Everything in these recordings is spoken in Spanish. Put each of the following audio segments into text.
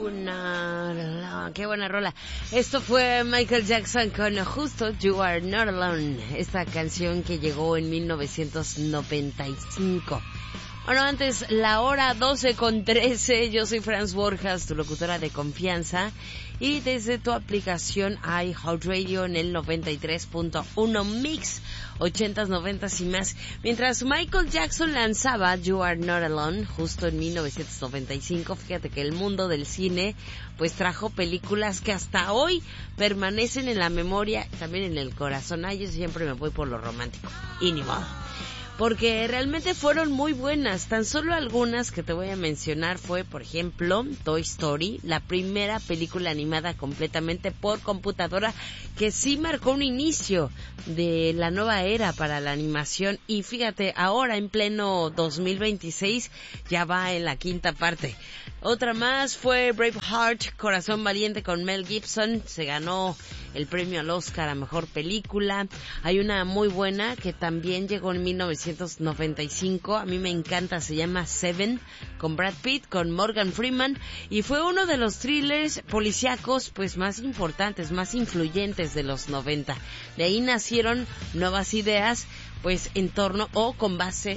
Qué buena rola. Esto fue Michael Jackson con Justo You Are Not Alone, esta canción que llegó en 1995. Bueno, antes, la hora 12:13, yo soy Franz Borjas, tu locutora de confianza, y desde tu aplicación iHeartRadio en el 93.1 Mix, 80s, 90s y más. Mientras Michael Jackson lanzaba You Are Not Alone, justo en 1995, fíjate que el mundo del cine pues trajo películas que hasta hoy permanecen en la memoria, también en el corazón. Yo siempre me voy por lo romántico, y ni modo, porque realmente fueron muy buenas. Tan solo algunas que te voy a mencionar fue, por ejemplo, Toy Story, la primera película animada completamente por computadora, que sí marcó un inicio de la nueva era para la animación. Y fíjate, ahora en pleno 2026 ya va en la quinta parte. Otra más fue Braveheart, Corazón Valiente, con Mel Gibson. Se ganó el premio al Oscar a Mejor Película. Hay una muy buena que también llegó en 1995. A mí me encanta, se llama Seven, con Brad Pitt, con Morgan Freeman. Y fue uno de los thrillers policíacos pues más importantes, más influyentes de los 90. De ahí nacieron nuevas ideas pues en torno o con base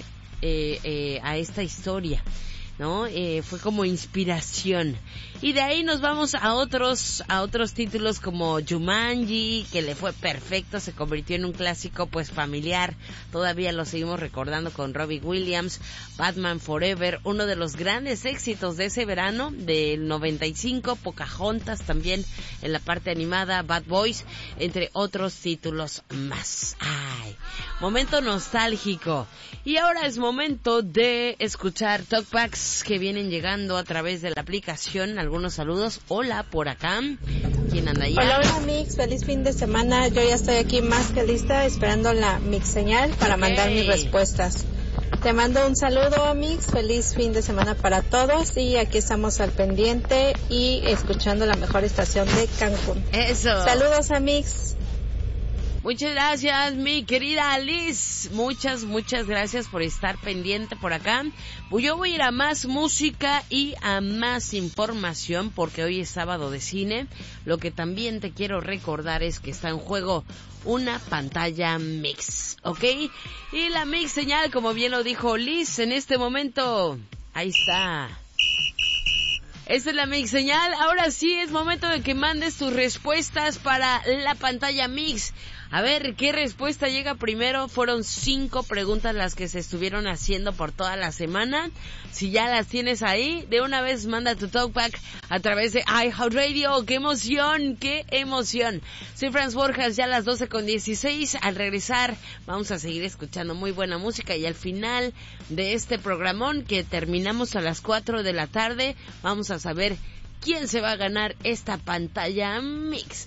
a esta historia, ¿no? Fue como inspiración. Y de ahí nos vamos a otros títulos como Jumanji, que le fue perfecto, se convirtió en un clásico pues familiar, todavía lo seguimos recordando con Robbie Williams. Batman Forever, uno de los grandes éxitos de ese verano del 95, Pocahontas también en la parte animada, Bad Boys, entre otros títulos más. Ay, momento nostálgico. Y ahora es momento de escuchar talkbacks que vienen llegando a través de la aplicación. Algunos saludos. Hola, por acá. ¿Quién anda allá? Hola, Mix. Feliz fin de semana. Yo ya estoy aquí más que lista esperando la Mix señal para mandar mis respuestas. Te mando un saludo, Mix. Feliz fin de semana para todos. Y aquí estamos al pendiente y escuchando la mejor estación de Cancún. Eso. Saludos a Mix. Muchas gracias, mi querida Liz. Muchas gracias por estar pendiente por acá. Yo voy a ir a más música y a más información porque hoy es sábado de cine. Lo que también te quiero recordar es que está en juego una pantalla Mix, ¿ok? Y la Mix señal, como bien lo dijo Liz, en este momento, ahí está. Esta es la Mix señal. Ahora sí es momento de que mandes tus respuestas para la pantalla Mix. A ver, ¿qué respuesta llega primero? Fueron 5 preguntas las que se estuvieron haciendo por toda la semana. Si ya las tienes ahí, de una vez manda tu talkback a través de iHeartRadio. ¡Qué emoción! ¡Qué emoción! Soy Franz Borjas, ya a las 12:16. Al regresar vamos a seguir escuchando muy buena música y al final de este programón que terminamos a las 4 de la tarde, vamos a saber quién se va a ganar esta pantalla Mix.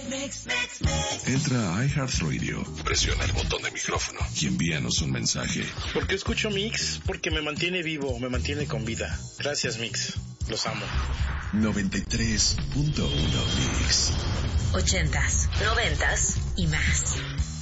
Entra a iHeartRadio, presiona el botón de micrófono y envíanos un mensaje. ¿Por qué escucho Mix? Porque me mantiene vivo, me mantiene con vida. Gracias, Mix. Los amo. 93.1 Mix. 80s, 90s y más.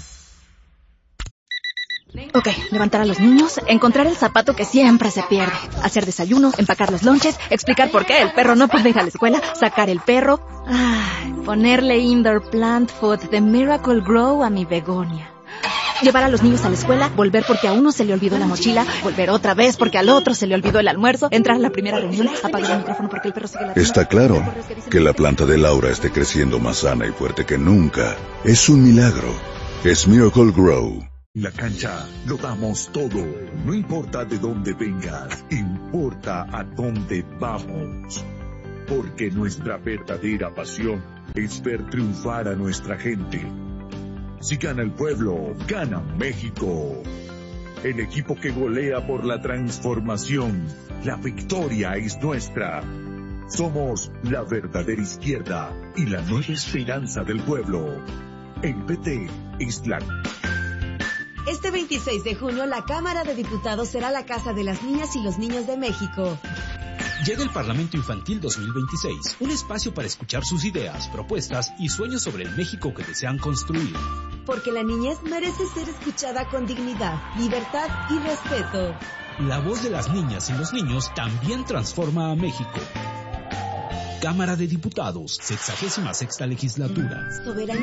Ok, levantar a los niños, encontrar el zapato que siempre se pierde, hacer desayuno, empacar los lonches, explicar por qué el perro no puede ir a la escuela, sacar el perro, ponerle indoor plant food de Miracle Grow a mi begonia. Llevar a los niños a la escuela, volver porque a uno se le olvidó la mochila, volver otra vez porque al otro se le olvidó el almuerzo, entrar a la primera reunión, apagar el micrófono porque el perro sigue ladrando. Está claro que la planta de Laura esté creciendo más sana y fuerte que nunca. Es un milagro. Es Miracle Grow. La cancha lo damos todo. No importa de dónde vengas, importa a dónde vamos. Porque nuestra verdadera pasión es ver triunfar a nuestra gente. Si gana el pueblo, gana México. El equipo que golea por la transformación. La victoria es nuestra. Somos la verdadera izquierda y la nueva esperanza del pueblo. El PT es la... Este 26 de junio, la Cámara de Diputados será la casa de las niñas y los niños de México. Llega el Parlamento Infantil 2026, un espacio para escuchar sus ideas, propuestas y sueños sobre el México que desean construir. Porque la niñez merece ser escuchada con dignidad, libertad y respeto. La voz de las niñas y los niños también transforma a México. Cámara de Diputados, 66ª legislatura. Soberanía.